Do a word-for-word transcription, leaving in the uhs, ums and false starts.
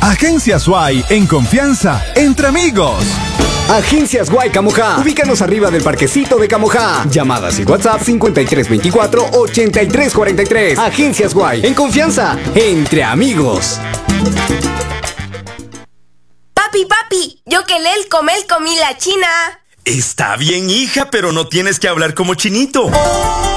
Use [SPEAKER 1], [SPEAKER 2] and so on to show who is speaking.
[SPEAKER 1] Agencias Guay, en confianza, entre amigos.
[SPEAKER 2] Agencias Guay Camojá. Ubícanos arriba del parquecito de Camojá. Llamadas y WhatsApp cincuenta y tres veinticuatro ochenta y tres cuarenta y tres. Agencias Guay, en confianza, entre amigos.
[SPEAKER 3] Papi, papi, yo que lel comel comí la china.
[SPEAKER 4] Está bien, hija, pero no tienes que hablar como chinito.